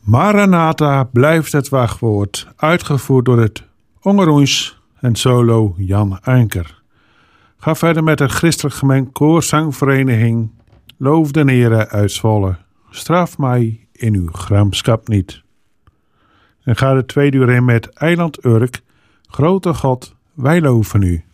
Maranatha blijft het wachtwoord, uitgevoerd door het Ongeroens en solo Jan Anker. Ga verder met de christelijk gemengd koorzangvereniging Loof den Heere uit Zwolle. Straf mij in uw gramschap niet. En ga de tweede uur in met Eiland Urk. Grote God, wij loven u.